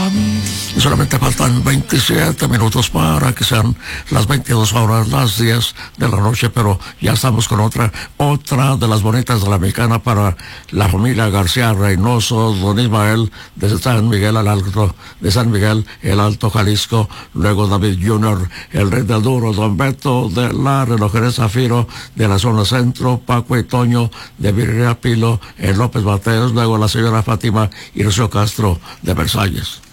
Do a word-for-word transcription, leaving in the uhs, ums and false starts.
Y solamente faltan veintisiete minutos para que sean las veintidós horas, las diez de la noche, pero ya estamos con otra, otra de las bonitas de la Mexicana para la familia García Reynoso, don Ismael de San Miguel al Alto, de San Miguel el Alto Jalisco, luego David junior, el Rey del Duro, don Beto de la Relojería Zafiro de la zona centro, Paco y Toño de Virginia Pilo, en López Mateos, luego la señora Fátima y Rocío Castro de Versalles.